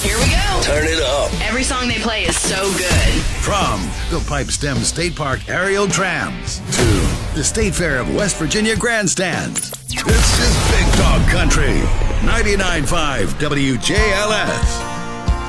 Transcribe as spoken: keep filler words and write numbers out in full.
Here we go. Turn it up. Every song they play is so good. From the Pipestem State Park aerial trams to the State Fair of West Virginia grandstands. This is Big Dog Country. ninety-nine point five W J L S.